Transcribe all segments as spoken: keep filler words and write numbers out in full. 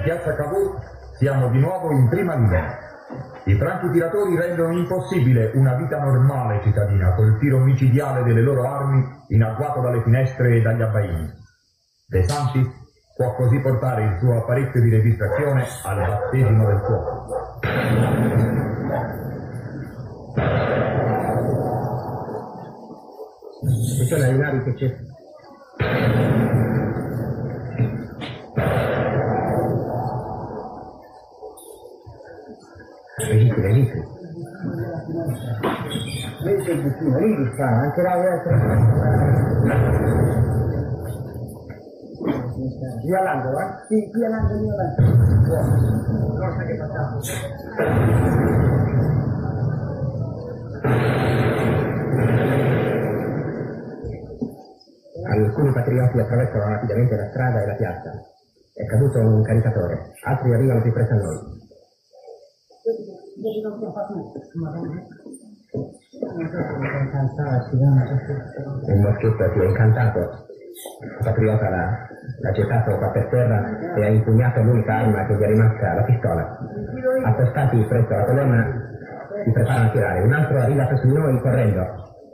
piazza Cavour siamo di nuovo in prima linea. I franchi-tiratori rendono impossibile una vita normale cittadina col tiro micidiale delle loro armi in agguato dalle finestre e dagli abbaini. De Santis può così portare il suo apparecchio di registrazione al battesimo del fuoco. Ci sono le navi che c'è. Registri, registri. Vedi il buttino, lì sta, anche là, via all'angolo, eh? Sì, via all'angolo, via all'angolo. Cosa che facciamo? Alcuni patrioti attraversano rapidamente la strada e la piazza. È caduto un caricatore, altri arrivano più presto a noi. Il moschetto si è incantato. Il patriota l'ha, l'ha gettato qua per terra e ha impugnato l'unica arma che gli è rimasta, la pistola. Appostati presso la colonna, si preparano a tirare. Un altro arriva su di noi correndo.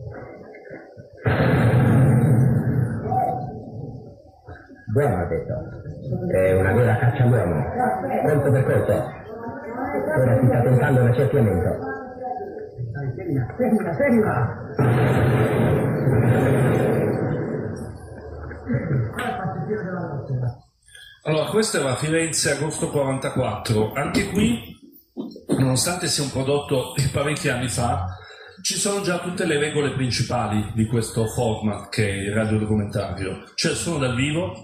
Buono, ha detto. È una vera caccia all'uomo. Colpo per colpo. Ora si sta tentando un accerchiamento. Allora, questa era Firenze agosto quarantaquattro. Anche qui, nonostante sia un prodotto di parecchi anni fa, ci sono già tutte le regole principali di questo format che è il radiodocumentario. Cioè, sono dal vivo.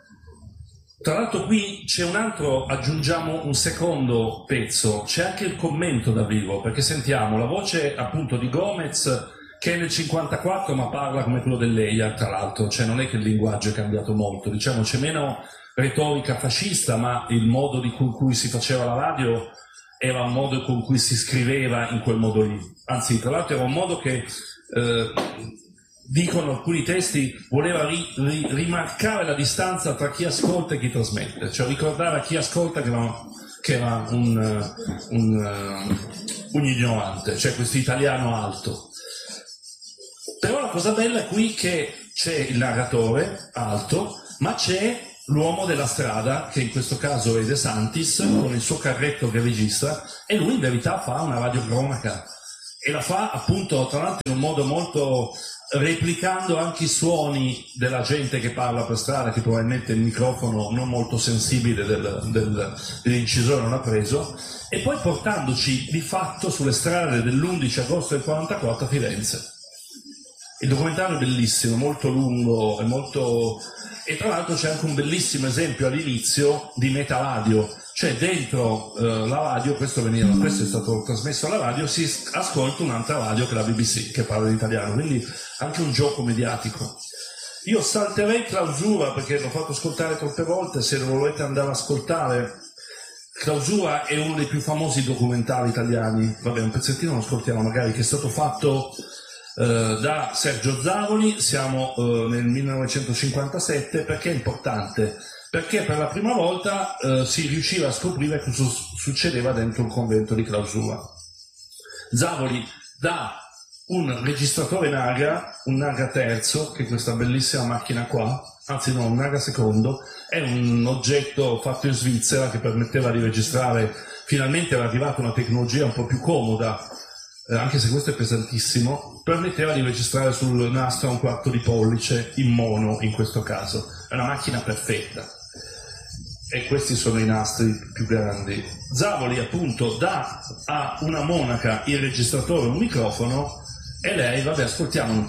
Tra l'altro qui c'è un altro, aggiungiamo un secondo pezzo, c'è anche il commento da vivo, perché sentiamo la voce appunto di Gomez che è nel cinquantaquattro ma parla come quello dell'Eia, tra l'altro, cioè non è che il linguaggio è cambiato molto, diciamo c'è meno retorica fascista, ma il modo di con cui si faceva la radio era un modo con cui si scriveva in quel modo lì, anzi tra l'altro era un modo che... Eh, dicono alcuni testi, voleva ri, ri, rimarcare la distanza tra chi ascolta e chi trasmette, cioè ricordare a chi ascolta che era, che era un, un, uh, un ignorante, cioè questo italiano alto. Però la cosa bella è qui che c'è il narratore alto, ma c'è l'uomo della strada, che in questo caso è De Santis, con il suo carretto che registra, e lui in verità fa una radiocronaca, e la fa appunto tra l'altro in un modo molto... replicando anche i suoni della gente che parla per strada, che probabilmente il microfono non molto sensibile del, del, dell'incisore non ha preso, e poi portandoci di fatto sulle strade dell'undici agosto del quarantaquattro a Firenze. Il documentario è bellissimo, molto lungo e molto... e tra l'altro c'è anche un bellissimo esempio all'inizio di metaradio, cioè dentro eh, la radio, questo, veniva, questo è stato trasmesso alla radio, si ascolta un'altra radio che è la B B C, che parla in italiano, quindi anche un gioco mediatico. Io salterei Clausura perché l'ho fatto ascoltare troppe volte, se lo volete andare ad ascoltare. Clausura è uno dei più famosi documentari italiani, vabbè un pezzettino lo ascoltiamo magari, che è stato fatto eh, da Sergio Zavoli, siamo eh, nel millenovecentocinquantasette, perché è importante? Perché per la prima volta eh, si riusciva a scoprire cosa succedeva dentro il convento di Clausura. Zavoli dà un registratore Naga, un Naga terzo, che è questa bellissima macchina qua, anzi no, un Naga secondo, è un oggetto fatto in Svizzera che permetteva di registrare, finalmente era arrivata una tecnologia un po' più comoda, eh, anche se questo è pesantissimo, permetteva di registrare sul nastro a un quarto di pollice, in mono in questo caso, è una macchina perfetta. E questi sono i nastri più grandi. Zavoli appunto dà a una monaca il registratore, un microfono, e lei, vabbè, ascoltiamo un